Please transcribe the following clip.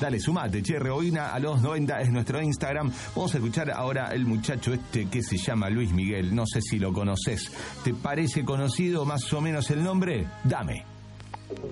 Dale, sumate, che, Rebobina a los 90 es nuestro Instagram. Vamos a escuchar ahora el muchacho este que se llama Luis Miguel. No sé si lo conoces. ¿Te parece conocido más o menos el nombre? Dame.